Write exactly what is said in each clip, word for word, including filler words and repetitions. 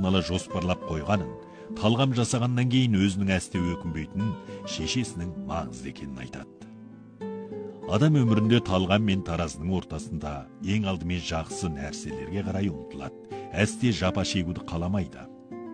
алдын ала жоспарлап қойғанын, талғам жасағаннан кейін өзінің әсте өкінбейтінін, шешесінің маңызды екенін айтады. Адам өмірінде талғам мен таразының ортасында ең алдымен жақсы нәрселерге қарай ұмтылады, әсте жапа шегуді қаламайды.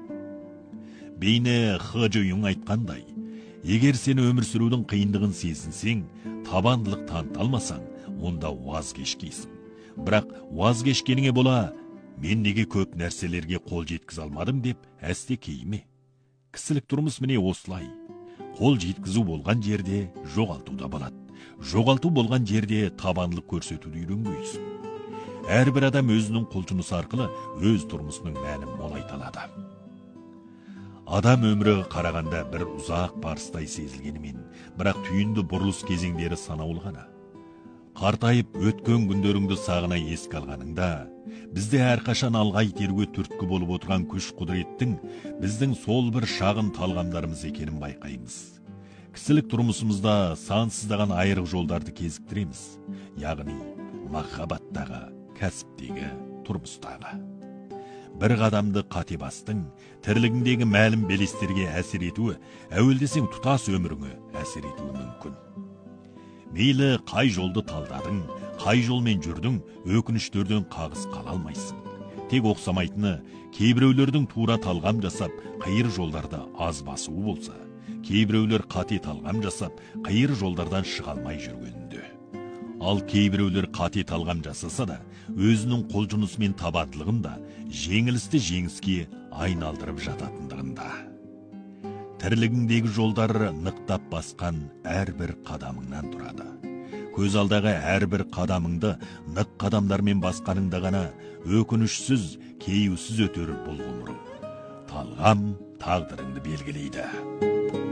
Бейне Х Ж Юң айтқандай, егер сен өмір сүрудің қиындығын сезінсең, табандылық таныта алмасаң, онда уаз кешкейсің. Бірақ уаз кешкеніңе бола, мен неге көп нәрселерге қол жеткізе алмадым деп әсте кейме. Кісілік тұрмыс міне осылай. Қол жеткізу болған жерде жоғалту да болады. Жоғалту болған жерде табандылық көрсетуді үйренбейсің. Әрбір адам өзінің құлшынысы арқылы өз тұрмысының мәнін молайта алады. Адам өмірі қарағанда бір ұзақ барыстай сезілгенімен, бірақ түйінді бұрылыс кезеңдері санаулы ғана. Қартайып өткен күндеріңді сағына еске алғаныңда, бізде әрқашан алға итеруге түрткі болып отырған күш құдіреттің біздің сол бір шағын талғамдарымыз екенін байқаймыз. Кісілік тұрмысымызда сансыздаған айрық жолдарды кезіктіреміз, яғни махаббаттағы, кәсіптегі, тұрмыстағы. Бір қадамды қате бастың, тірлігіндегі мәлім белестерге әсер етуі, әуелдесең тұтас өміріңе әсер етуі мүмкін. Мейлі қай жолды талдадың, қай жолмен жүрдің, өкініштерден қағыс қала алмайсың. Тек оқсамайтыны, кейбіреулердің тура талғам жасап, қиыр жолдарда аз басуы болса, кейбіреулер қате талғам жасап, қиыр жолдардан шыға алмай жүргенінде. Ал кейбіреулер қате талғам жасаса да, өзінің қолжұнысы мен табандылығын да жеңілісті жеңіске айналдырып жататындығында. Тірлігіңдегі жолдар нықтап басқан әрбір қадамыңнан тұрады. Көз алдағы әрбір қадамыңды нық қадамдармен басқаныңда ғана өкінішсіз, кейеусіз өтер бұл ғұмырың. Талғам тағдырыңды белгілейді.